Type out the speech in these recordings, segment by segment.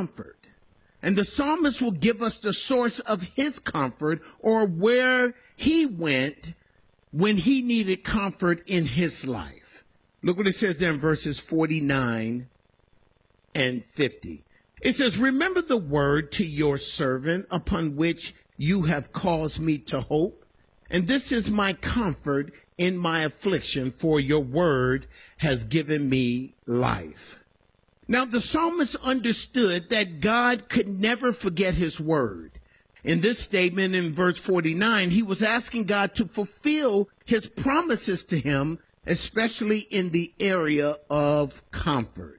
comfort. And the psalmist will give us the source of his comfort, or where he went when he needed comfort in his life. Look what it says there in verses 49 and 50. It says, remember the word to your servant upon which you have caused me to hope. And this is my comfort in my affliction, for your word has given me life. Now, the psalmist understood that God could never forget his word. In this statement in verse 49, he was asking God to fulfill his promises to him, especially in the area of comfort.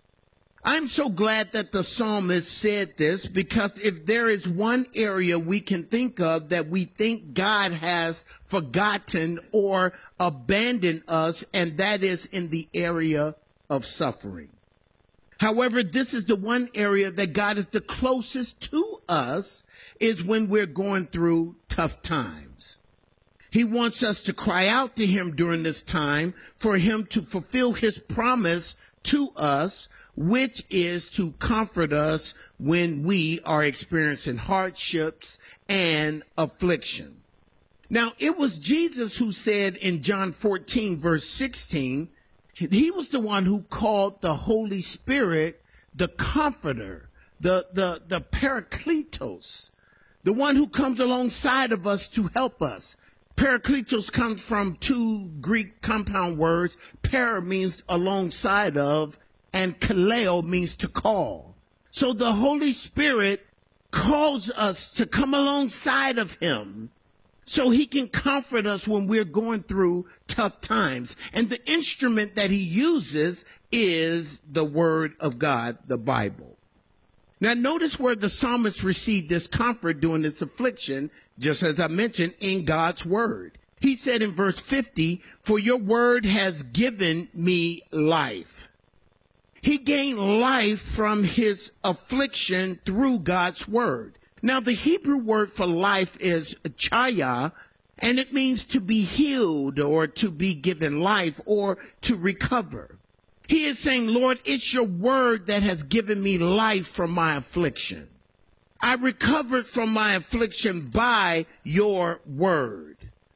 I'm so glad that the psalmist said this, because if there is one area we can think of that we think God has forgotten or abandoned us, and that is in the area of suffering. However, this is the one area that God is the closest to us, is when we're going through tough times. He wants us to cry out to him during this time for him to fulfill his promise to us, which is to comfort us when we are experiencing hardships and affliction. Now, it was Jesus who said in John 14, verse 16, he was the one who called the Holy Spirit the Comforter, the Parakletos, the one who comes alongside of us to help us. Parakletos comes from two Greek compound words. Para means alongside of, and kaleo means to call. So the Holy Spirit calls us to come alongside of him so he can comfort us when we're going through tough times. And the instrument that he uses is the word of God, the Bible. Now notice where the psalmist received this comfort during this affliction, just as I mentioned, in God's word. He said in verse 50, for your word has given me life. He gained life from his affliction through God's word. Now, the Hebrew word for life is chaya, and it means to be healed or to be given life or to recover. He is saying, Lord, it's your word that has given me life from my affliction. I recovered from my affliction by your word.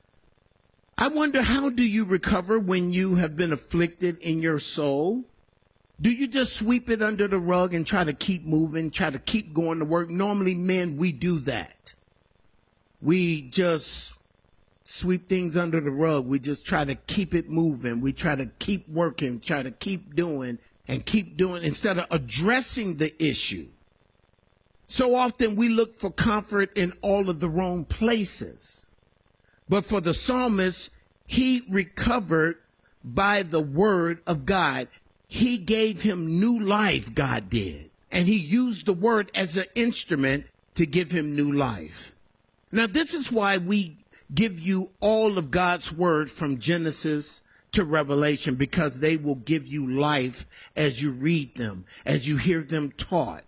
I wonder, how do you recover when you have been afflicted in your soul? Do you just sweep it under the rug and try to keep moving, try to keep going to work? Normally, men, we do that. We just sweep things under the rug. We just try to keep it moving. We try to keep working, try to keep doing instead of addressing the issue. So often we look for comfort in all of the wrong places. But for the psalmist, he recovered by the word of God. He gave him new life, God did. And he used the word as an instrument to give him new life. Now, this is why we give you all of God's word from Genesis to Revelation, because they will give you life as you read them, as you hear them taught,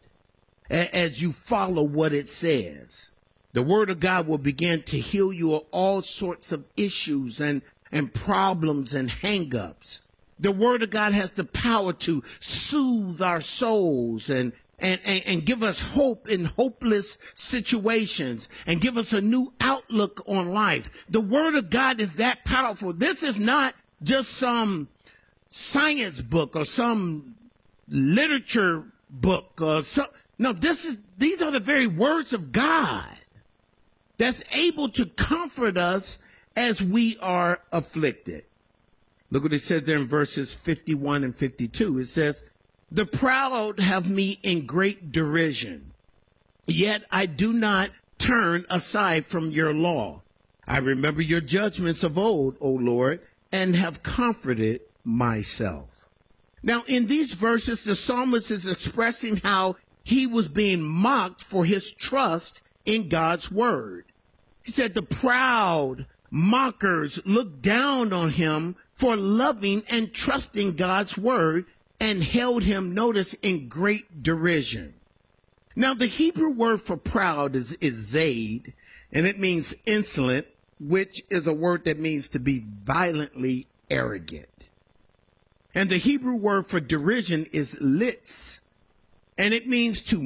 as you follow what it says. The word of God will begin to heal you of all sorts of issues and problems and hang-ups. The word of God has the power to soothe our souls and give us hope in hopeless situations and give us a new outlook on life. The word of God is that powerful. This is not just some science book or some literature book or some. No, these are the very words of God that's able to comfort us as we are afflicted. Look what it says there in verses 51 and 52. It says, the proud have me in great derision, yet I do not turn aside from your law. I remember your judgments of old, O Lord, and have comforted myself. Now, in these verses, the psalmist is expressing how he was being mocked for his trust in God's word. He said the proud mockers looked down on him for loving and trusting God's word and held him, notice, in great derision. Now, the Hebrew word for proud is zayd, and it means insolent, which is a word that means to be violently arrogant. And the Hebrew word for derision is litz, and it means to